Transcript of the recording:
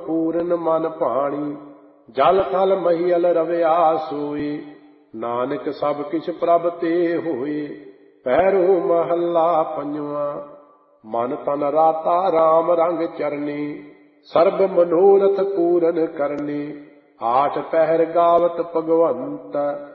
पूरन मन भाणी। जल थल महियल रविया सोई, नानक सब किछ प्रभ ते होए। पैरो महला पंजवा। मन तन राता राम रंग चरनी, सर्ब मनोरथ पूरन करनी। आठ पहर गावत भगवंत,